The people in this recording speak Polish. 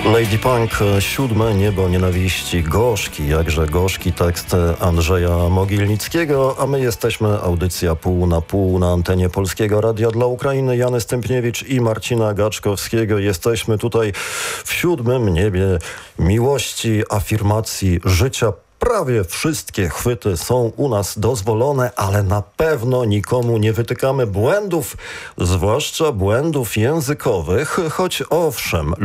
Lady Punk, Siódme niebo nienawiści. Gorzki, jakże gorzki tekst Andrzeja Mogilnickiego, a my jesteśmy audycja pół na antenie Polskiego Radia dla Ukrainy. Jany Stępniewicz i Marcina Gaczkowskiego. Jesteśmy tutaj w siódmym niebie miłości, afirmacji, życia. Prawie wszystkie chwyty są u nas dozwolone, ale na pewno nikomu nie wytykamy błędów, zwłaszcza błędów językowych, choć owszem,